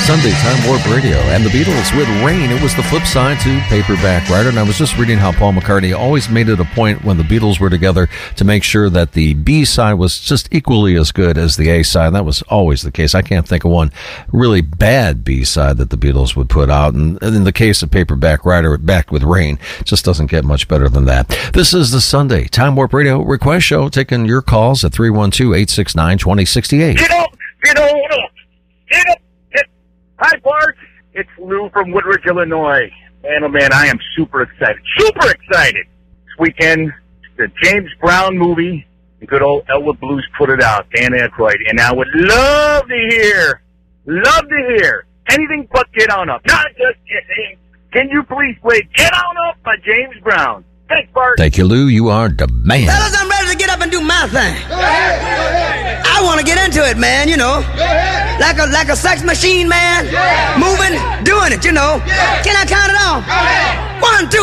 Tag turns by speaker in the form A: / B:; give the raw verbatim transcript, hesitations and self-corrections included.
A: Sunday Time Warp Radio and the Beatles with Rain. It was the flip side to Paperback Writer, and I was just reading how Paul McCartney always made it a point when the Beatles were together to make sure that the B side was just equally as good as the A side. That was always the case. I can't think of one really bad B side that the Beatles would put out, and in the case of Paperback Writer, Back with Rain, it just doesn't get much better than that. This is the Sunday Time Warp Radio Request Show, taking your calls at three one two, eight six nine, two zero six eight.
B: Get up! Get up! Get up! Get... Hi, Bart. It's Lou from Woodridge, Illinois. Man, oh man, I am super excited. Super excited! This weekend, the James Brown movie, the good old Elwood Blues put it out, Dan Aykroyd, and I would love to hear, love to hear, anything but Get On Up. Not just kidding. Can you please play Get On Up by James Brown? Thanks, Bart.
A: Thank you, Lou. You are the man.
C: Fellas, I'm ready to get up and do my thing.
D: Go ahead, go ahead.
C: I want to get into it, man, you know.
D: Go ahead.
C: Like a like a sex machine, man.
D: Yeah.
C: Moving, doing it, you know.
D: Yeah.
C: Can I count it off?
D: Go ahead.
C: One, two.